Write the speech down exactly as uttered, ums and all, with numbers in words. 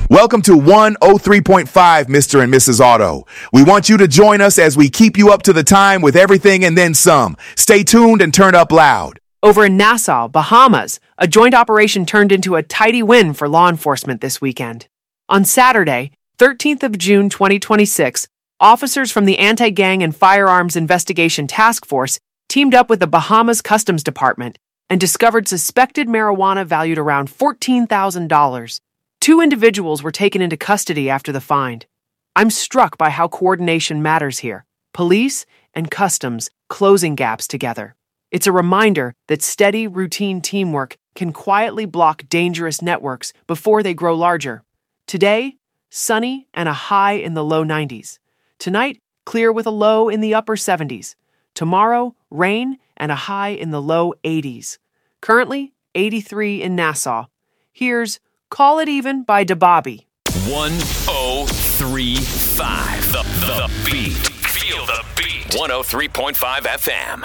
Welcome to one oh three point five, Mister and Missus Auto. We want you to join us as we keep you up to the time with everything and then some. Stay tuned and turn up loud. Over in Nassau, Bahamas, a joint operation turned into a tidy win for law enforcement this weekend. On Saturday, thirteenth of June twenty twenty-six, officers from the Anti-Gang and Firearms Investigation Task Force teamed up with the Bahamas Customs Department and discovered suspected marijuana valued around fourteen thousand dollars. Two individuals were taken into custody after the find. I'm struck by how coordination matters here. Police and customs closing gaps together. It's a reminder that steady, routine teamwork can quietly block dangerous networks before they grow larger. Today, sunny and a high in the low nineties. Tonight, clear with a low in the upper seventies. Tomorrow, rain and a high in the low eighties. Currently, eighty-three in Nassau. Here's Call It Even by DaBaby. one oh three point five. The, the, the beat. Feel the beat. one oh three point five F M.